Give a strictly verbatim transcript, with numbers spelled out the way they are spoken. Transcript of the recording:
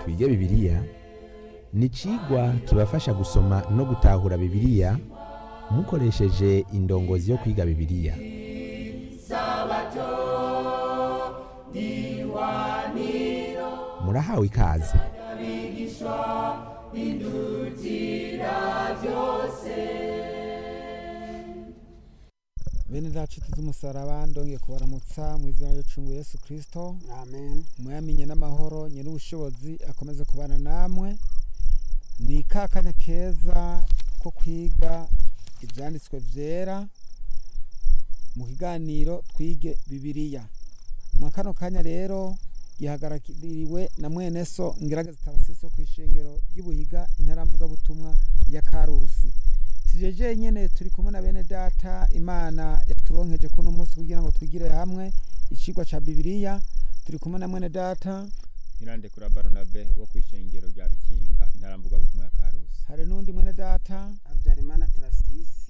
twige bibiliya ni icigwa kibafasha gusoma no gutahura bibiliya mukoresheje indongozi yo kwiga bibiliya. Murahawe ikaze. Bene dacu tuzumusaraba ndongeye kubaramutsa mu izina ry'Umucungu Yesu Kristo. Amen. Muyamenye n'amahoro nyene ubushobozi akomeze kubana namwe. Ni kakanya keza ko kwiga ivyanditswe vyera mu kiganiro twige bibiliya. Mu kano kanya rero gihagarariwe na mwene so Ngerageza Tarasiso kw'ishengero ry'Ibuhiga intaramvuga butumwa ya Karusi. Sijeje nyene turi kumwe na bene data Imana yaturonkeje kuno munsi kugira ngo twigire hamwe icigwa ca bibiliya. Turi kumwe na mwene data Irande kura Baronabe wo kw'ishengero rya Bikinga intaramvuga butumwa ya Karusi. hari n'undi mwene data Habyarimana Tarasisi